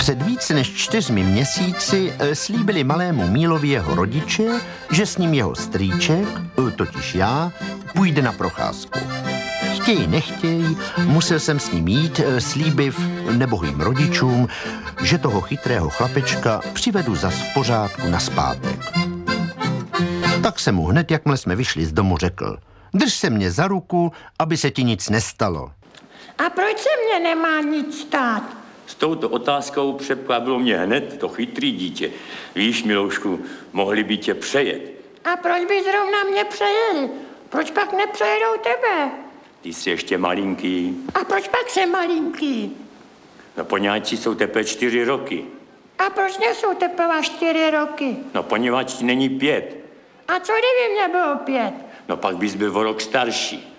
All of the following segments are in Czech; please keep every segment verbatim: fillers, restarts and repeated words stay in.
Před více než čtyřmi měsíci slíbili malému Mílovi jeho rodiče, že s ním jeho strýček, totiž já, půjde na procházku. Chtějí, nechtějí, musel jsem s ním jít, slíbiv nebohým rodičům, že toho chytrého chlapečka přivedu zas v pořádku nazpátek. Tak jsem mu hned, jakmile jsme vyšli z domu, řekl: drž se mě za ruku, aby se ti nic nestalo. A proč se mě nemá nic stát? S touto otázkou překvapilo mě hned to chytrý dítě. Víš, Miloušku, mohli by tě přejet. A proč by zrovna mě přejeli? Proč pak nepřejedou tebe? Ty jsi ještě malinký. A proč pak jsem malinký? No poněvadž jsou teprve čtyři roky. A proč nejsou teprve čtyři roky? No poněvadž ti není pět. A co kdyby mě bylo pět? No pak bys byl o rok starší.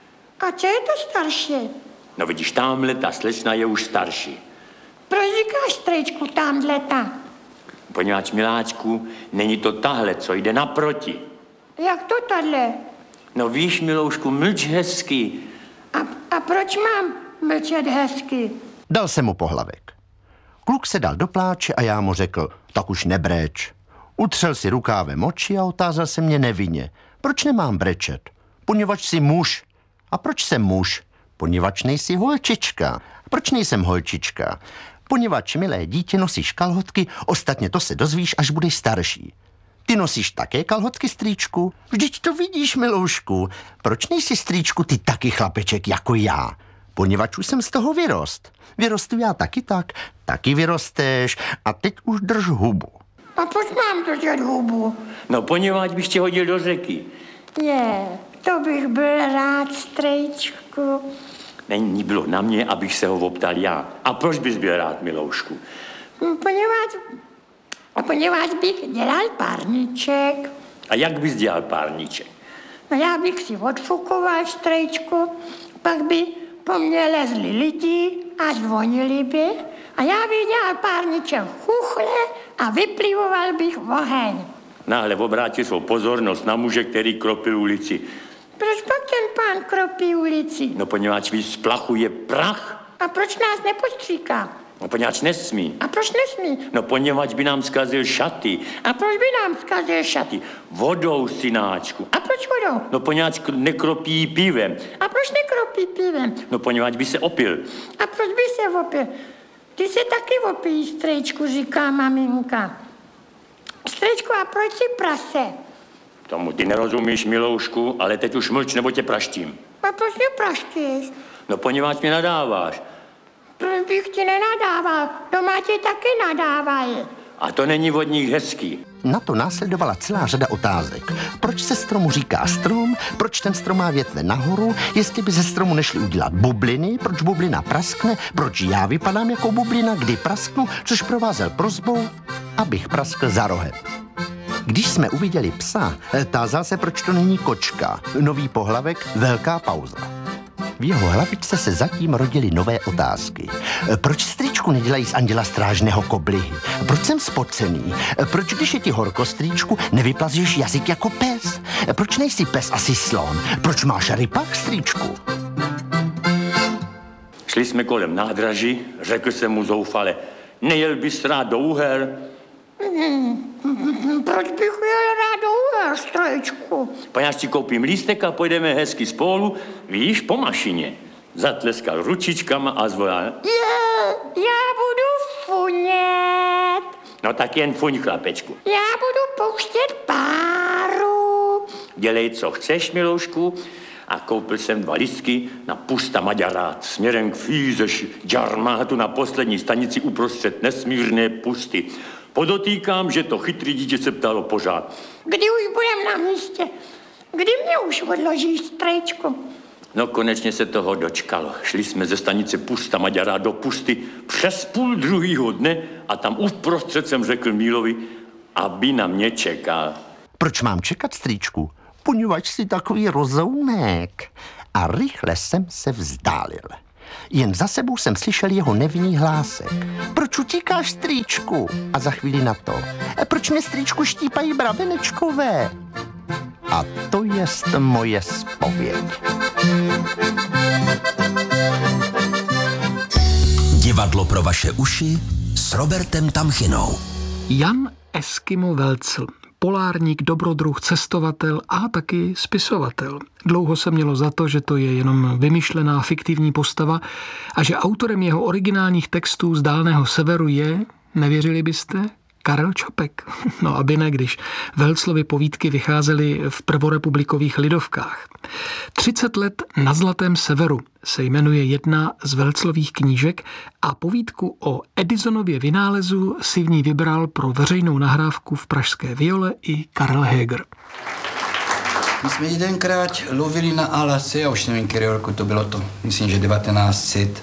A co je to starší? No vidíš, tamhle ta slečna je už starší. Proč říkáš, strejčku, tamhle ta? Poněvadž, miláčku, není to tahle, co jde naproti. Jak to tahle? No víš, Miloušku, mlč hezky. A, a proč mám mlčet hezky? Dal jsem mu pohlavek. Kluk se dal do pláče a já mu řekl: tak už nebréč. Utřel si rukávem oči a otázal se mě nevinně: proč nemám brečet? Poněvadž jsi muž. A proč jsem muž? Poněvadž nejsi holčička. Proč nejsem holčička? Poněvadž, milé dítě, nosíš kalhotky, ostatně to se dozvíš, až budeš starší. Ty nosíš také kalhotky, strýčku? Vždyť to vidíš, Miloušku. Proč nejsi, strýčku, ty taky chlapeček jako já? Poněvadž už jsem z toho vyrost. Vyrostu já taky tak, taky vyrosteš a teď už drž hubu. A proč mám držet hubu? No poněvadž bych tě hodil do řeky. Je, to bych byl rád, strejčku. Není bylo na mě, abych se ho optal já. A proč bys byl rád, Miloušku? Poněvadž, poněvadž bych dělal párníček. A jak bys dělal párníček? No já bych si odfukoval, strejčku, pak by po mně lezli lidi a zvonili by a já bych dělal párníček chuchle a vyplivoval bych oheň. Náhle obrátil svou pozornost na muže, který kropil ulici. Proč pak ten pán kropí ulici? No poněvadž víc z plachu je prach. A proč nás nepostříká? No poněvadž nesmí. A proč nesmí? No poněvadž by nám zkazil šaty. A proč by nám zkazil šaty? Vodou, synáčku. A proč vodou? No poněvadž nekropí pivem. A proč nekropí pivem? No poněvadž by se opil. A proč by se opil? Ty se taky opíš, strejčku, říká maminka. Strejčku, a proč si prase? Tomu ty nerozumíš, Miloušku, ale teď už mlč, nebo tě praštím. A proč mě praštíš? No poněvadž mě nadáváš. Proč bych ti nenadával? Doma ti taky nadávají. A to není od nich hezký. Na to následovala celá řada otázek. Proč se stromu říká strom? Proč ten strom má větve nahoru? Jestli by ze stromu nešli udělat bubliny? Proč bublina praskne? Proč já vypadám jako bublina, kdy prasknu? Což provázel prosbou, abych praskl za rohem. Když jsme uviděli psa, tázal se, proč to není kočka. Nový pohlavek, velká pauza. V jeho hlavičce se zatím rodily nové otázky. Proč, strýčku, nedělají z anděla strážného koblihy? Proč jsem spocený? Proč, když je ti horko, strýčku, nevyplazíš jazyk jako pes? Proč nejsi pes, asi slon? Proč máš rypak, strýčku? Šli jsme kolem nádraží, řekl jsem mu zoufale: nejel bys rád do Uher? Hmm, proč bych jel rád do Uher, strejčku? Poněvadž ti koupím lístek a pojedeme hezky spolu, víš, po mašině. Zatleskal ručičkama a zvolal: Je, já budu funět. No tak jen fuň, chlapečku. Já budu pouštět páru. Dělej, co chceš, Miloušku. A koupil jsem dva lístky na Pusta Maďarát směrem k Fízeši, Džarmátu na poslední stanici uprostřed nesmírné pusty. Podotýkám, že to chytrý dítě se ptalo pořád: kdy už budem na místě? Kdy mě už odložíš, strejčku? No konečně se toho dočkalo. Šli jsme ze stanice Pusta Maďará do Pusty přes půl druhýho dne a tam uprostřed jsem řekl Mílovi, aby na mě čekal. Proč mám čekat, strýčku? Poněvadž jsi takový rozoumek. A rychle jsem se vzdálil. Jen za sebou jsem slyšel jeho nevinný hlásek. Proč utíkáš, strýčku? A za chvíli na to: proč mě, strýčku, štípají brabenečkové? A to jest moje zpověď. Divadlo pro vaše uši s Robertem Tamchinou. Jan Eskimo Welzl, polárník, dobrodruh, cestovatel a taky spisovatel. Dlouho se mělo za to, že to je jenom vymyšlená fiktivní postava a že autorem jeho originálních textů z dálného severu je, nevěřili byste, Karel Čapek. No aby ne, když Welzlovy povídky vycházely v prvorepublikových lidovkách. třicet let na Zlatém severu se jmenuje jedna z Welzlových knížek a povídku o Edisonově vynálezu si v ní vybral pro veřejnou nahrávku v pražské Viole i Karel Heger. My jsme jedenkrát lovili na Alace, já už nevím, který roku to bylo to, myslím, že devatenáct set.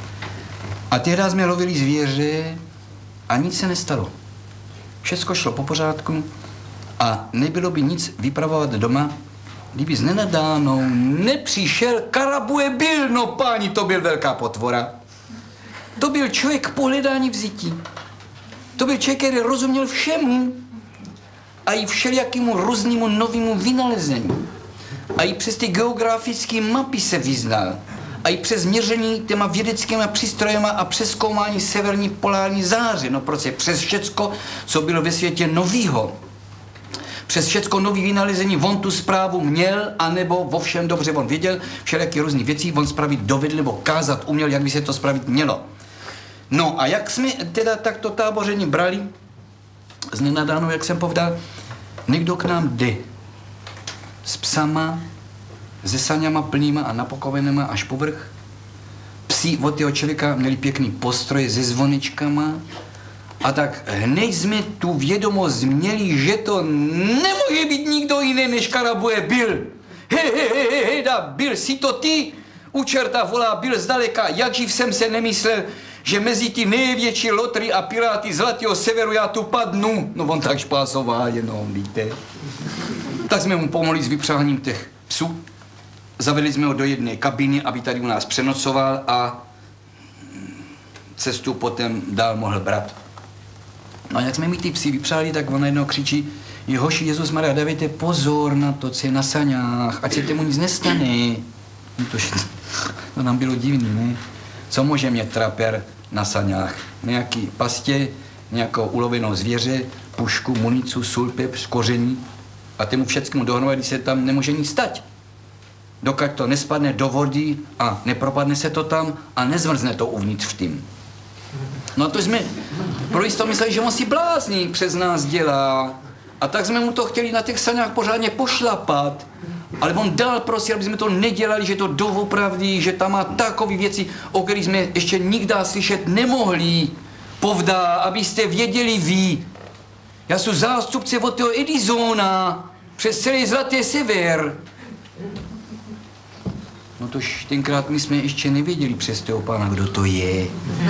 A tehdy jsme lovili zvěře a nic se nestalo. Všechno šlo po pořádku a nebylo by nic vypravovat doma, kdyby s nenadánou nepřišel Karabuje Bill. No páni, to byl velká potvora. To byl člověk pohledání vzití. To byl člověk, který rozuměl všemu a i všelijakému různému novému vynalezení. A i přes ty geografické mapy se vyznal. A i přes měření těma vědeckými přístrojema a přeskoumání severní polární záře. No prostě přes všecko, co bylo ve světě novýho. Přes všecko nový vynalezení on tu zprávu měl, anebo vo všem dobře on věděl, všelijaké různé věci on spravit dovedl, nebo kázat uměl, jak by se to spravit mělo. No a jak jsme teda takto táboření brali, z nenadánou, jak jsem povedal, někdo k nám jde s psama, se saňama plnýma a napokovenýma až povrch. Psi od toho člověka měli pěkný postroj se zvoničkama a tak hned jsme tu vědomost měli, že to nemůže být nikdo jiný než Karabuje Bill. Hej, hej, hej, hej, da, Bill, jsi to ty? U čerta volá Bill zdaleka, jakživ jsem se nemyslel, že mezi ty největší lotry a piráty Zlatého severu já tu padnu. No on tak špásoval jenom, víte. Tak jsme mu pomohli s vypřáháním těch psů. Zavedli jsme ho do jedné kabiny, aby tady u nás přenocoval a cestu potom dál mohl brát. No a jak jsme mi ty psy vypřáli, tak on najednou křičí: je hoši, Jezus Maria, dávejte pozor na to, co je na saňách, ať se tomu nic nestane. No to, to nám bylo divný, ne? Co může mít traper na saňách? Nějaký pastě, nějakou ulovenou zvěře, pušku, municu, sůl, pepř, koření a tomu všeckému dohromady se tam nemůže nic stať. Dokud to nespadne do vody a nepropadne se to tam a nezmrzne to uvnitř v tím. No to jsme pro jisto mysleli, že on si blázní přes nás dělá. A tak jsme mu to chtěli na těch saňách pořádně pošlapat. Ale on dal prosil, aby jsme to nedělali, že to doopravdy, že tam má takové věci, o kterých jsme ještě nikdy slyšet nemohli. Povdá, abyste věděli vy. Já jsem zástupce od toho Edisona přes celý Zlatý sever. No tož tenkrát my jsme ještě nevěděli přes toho pána, kdo to je.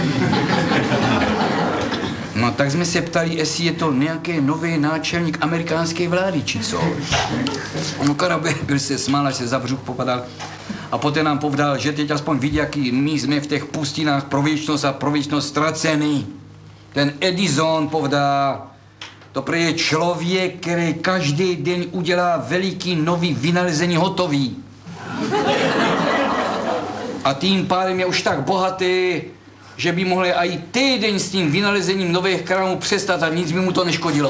No tak jsme se ptali, jestli je to nějaký nový náčelník amerikánské vlády, či co. No Karabuje Bill se smál, až se za břuch popadal. A poté nám povdal, že teď aspoň vidí, jaký my jsme v těch pustinách pro věčnost a pro věčnost ztracený. Ten Edison povdá, to prý je člověk, který každý den udělá veliký nový vynalezení hotový. A tím pádem je už tak bohatý, že by mohli i týden s tím vynalezením nových krámů přestat a nic by mu to neškodilo.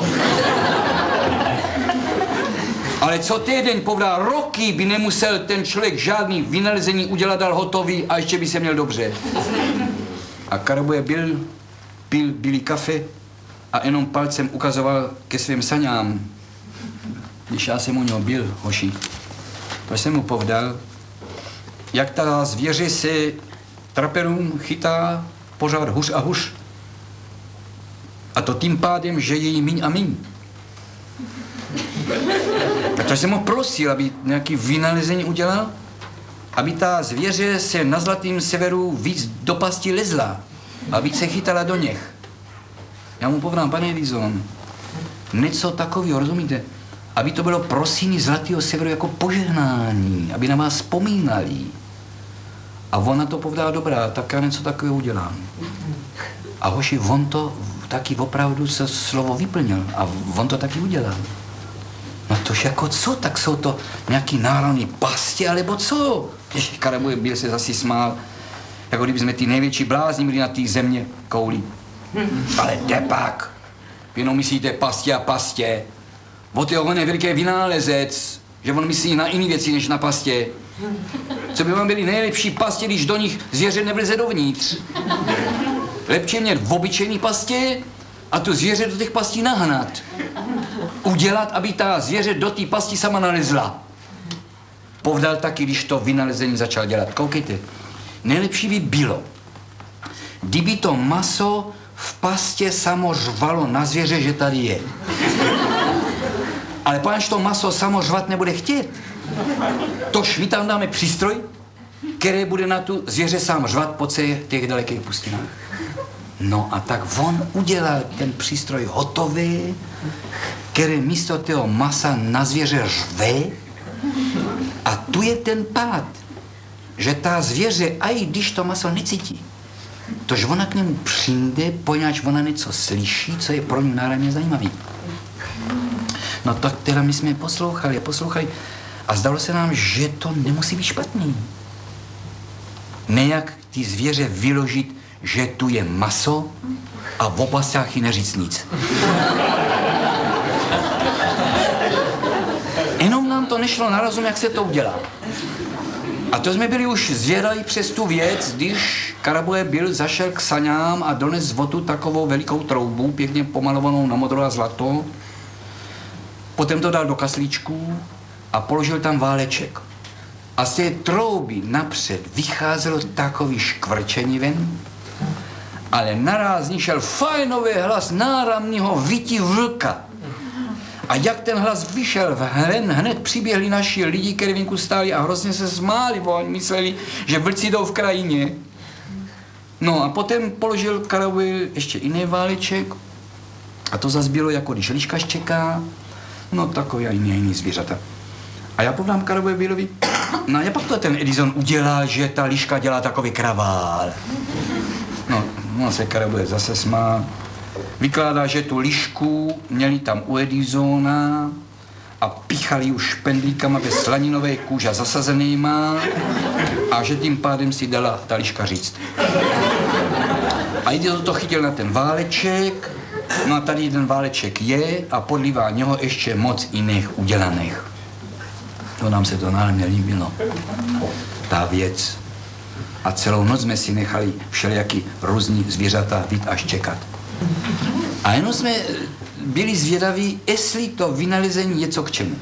Ale co týden, povdá, roky by nemusel ten člověk žádný vynalezení udělat dal hotový a ještě by se měl dobře. A Karabuje Bill pil bílý kafe a jenom palcem ukazoval ke svým saňám. Když já jsem u něho byl, hoši, to jsem mu povdal, jak ta zvěře se traperům chytá pořád huř a huř. A to tím pádem, že je jí míň a míň. A to jsem ho prosil, aby nějaký vynalezení udělal, aby ta zvěře se na Zlatém severu víc do pasti lezla a víc se chytala do něch. Já mu povdám, pane Edison, něco takového, rozumíte? Aby to bylo pro syny Zlatého severu jako požehnání, aby na vás vzpomínali. A on na to povdá, dobrá, tak já něco takového udělám. A hoši, on to taky opravdu se slovo vyplnil a on to taky udělal. No tož jako co, tak jsou to nějaký národní pasti, alebo co? Ještě Karabuje Bill se zase smál, jako kdyby jsme ty největší blázni byli na té země kouli. Ale depak. Jenom myslíte pastě a pastě. O to on je veliký vynálezec, že on myslí na jiné věci, než na pastě. Co by vám byly nejlepší pastě, když do nich zvěře nevleze dovnitř? Lepší mět v obyčejný pastě a tu zvěře do těch pastí nahnat. Udělat, aby ta zvěře do té pasti sama nalezla. Povdal taky, když to vynalezení začal dělat. Koukejte, nejlepší by bylo, kdyby to maso v pastě samo řvalo na zvěře, že tady je. Ale poněvadž to maso samo řvat nebude chtět, tož my tam dáme přístroj, který bude na tu zvěře sám řvat po těch dalekých pustinách. No a tak on udělal ten přístroj hotový, který místo toho masa na zvěře řve. A tu je ten pád, že ta zvěře, a i když to maso necítí, tož ona k němu přijde, poněvadž ona něco slyší, co je pro ní náramně zajímavý. No tak teda my jsme poslouchali, poslouchali a zdalo se nám, že to nemusí být špatný. Nejak ty zvěře vyložit, že tu je maso a v opasách jí neříct nic. Jenom nám to nešlo na rozum, jak se to udělá. A to jsme byli už zvědaví přes tu věc, když Karabuje byl zašel k saňám a dones z votu takovou velikou troubu, pěkně pomalovanou na modro a zlato. Potom to dal do kaslíčku a položil tam váleček. A z té trouby napřed vycházelo takový škvrčení ven, ale naraz šel fajnový hlas náramního vytí vlka. A jak ten hlas vyšel, hned, hned přiběhli naši lidi, kteří venku stáli a hrozně se smáli, bo oni mysleli, že vlci jdou v krajině. No a potom položil Karabuje ještě jiný váleček a to zase bylo, jako když liška štěká, no takový a jiný, jiný zvířata. A já povdám Karabuje Bílovi, no a jak pak to ten Edison udělá, že ta liška dělá takový kravál? No, no se Karabuje zase smá. Vykládá, že tu lišku měli tam u Edisona a píchali už špendlíkama ve slaninové kůže zasazenýma a že tím pádem si dala ta liška říct. A Edison to chytil na ten váleček, no a tady jeden váleček je a podlívá něho ještě moc jiných udělaných. To nám se to náhle líbilo, ta věc. A celou noc jsme si nechali všelijaký různý zvířata vít až čekat. A jenom jsme byli zvědaví, jestli to vynalezení něco k čemu.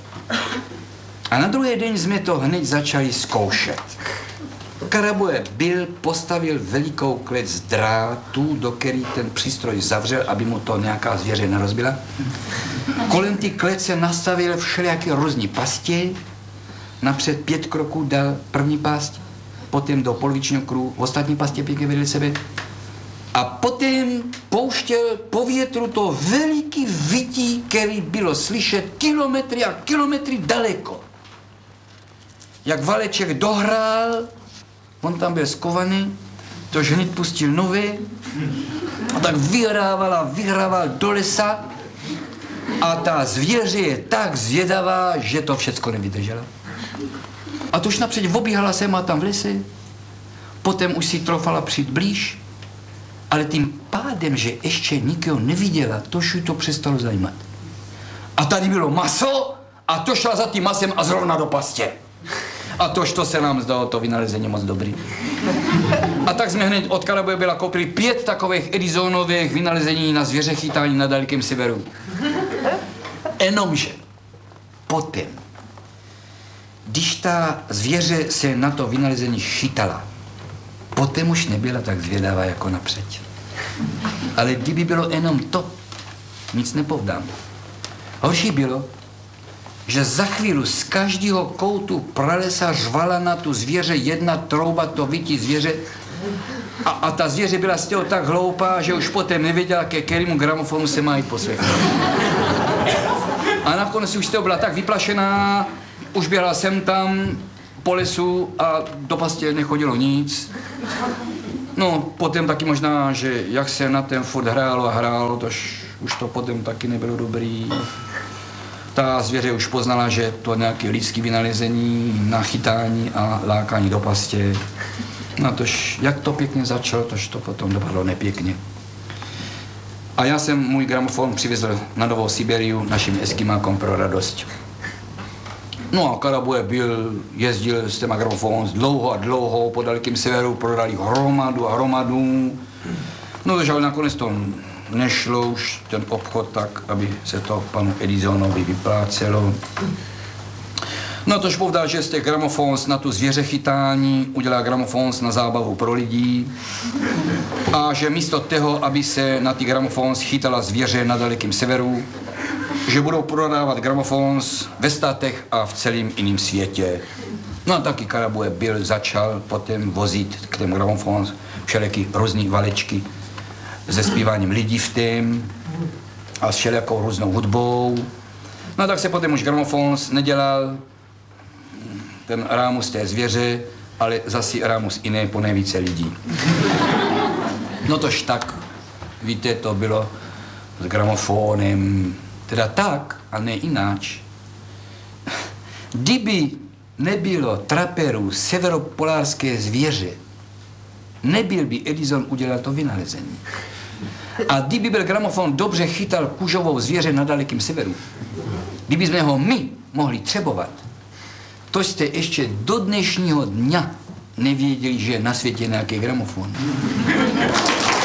A na druhý den jsme to hned začali zkoušet. Karabuje byl, postavil velikou klec z drátu, do který ten přístroj zavřel, aby mu to nějaká zvěře nerozbila. Kolem ty klece nastavil všelijaké různý pastě. Napřed pět kroků dal první past, potom do polovičního kruhu ostatní pastě pěkně vedle sebe. A potom pouštěl po větru to veliký vytí, který bylo slyšet kilometry a kilometry daleko. Jak váleček dohrál, on tam byl skovaný, tož hned pustil nový a tak vyhrával a vyhrával do lesa a ta zvěře je tak zvědavá, že to všecko nevydržela. A tož napřed obíhala sem a tam v lese, potom už si trofala přijít blíž, ale tím pádem, že ještě nikoho neviděla, tož ji to přestalo zajímat. A tady bylo maso a to šla za tím masem a zrovna do pastě. A tož to se nám zdalo to vynalezení moc dobrý. A tak jsme hned od Karabuje byla koupili pět takových Edisonových vynalezení na zvěře chytání na dalekém severu. Jenomže potom, když ta zvěře se na to vynalezení chytala, potom už nebyla tak zvědavá jako napřed. Ale kdyby bylo jenom to, nic nepovdám. Horší bylo, že za chvíli z každého koutu pralesa řvala na tu zvěře jedna trouba, to vytí zvěře. A, a ta zvěře byla z toho tak hloupá, že už potom nevěděla, ke kterému gramofonu se má jít poslechnout. A nakonec už z toho byla tak vyplašená, už běhala sem tam po lesu a do pastě nechodilo nic. No, potom taky možná, že jak se na ten furt hrálo a hrálo, tož už to potom taky nebylo dobrý. Ta zvěře už poznala, že to nějaké lidské vynalezení na chytání a lákání do pastě. No tož, jak to pěkně začalo, tož to potom dopadlo nepěkně. A já jsem můj gramofon přivezl na Novou Siberiu našim Eskimákom pro radost. No a Karabuje byl, jezdil s těma gramofon dlouho a dlouho, po dalekým severu prodali hromadu a hromadu. No takže ale nakonec to nešlo už ten obchod tak, aby se to panu Edisonovi vyplácelo. No tož povdal, že z těch gramofons na tu zvěřechytání udělá gramofons na zábavu pro lidí a že místo toho, aby se na ty gramofons chytala zvěře na dalekém severu, že budou prodávat gramofons ve státech a v celém jiném světě. No a taky Karabuje byl, začal potom vozit k těm gramofons všelijaký různý valečky se zpíváním lidí v tém a s všelijakou různou hudbou. No a tak se potom už gramofons nedělal ten rámus té zvěře, ale zase rámus jiné po nejvíce lidí. No tož tak, víte, to bylo s gramofonem, teda tak a ne ináč. Kdyby nebylo traperů severopolárské zvěře, nebyl by Edison udělal to vynalezení. A kdyby byl gramofon dobře chytal kužovou zvěře na dalekém severu, kdyby jsme ho my mohli třebovat, to jste ještě do dnešního dňa nevěděli, že je na světě nějaký gramofon.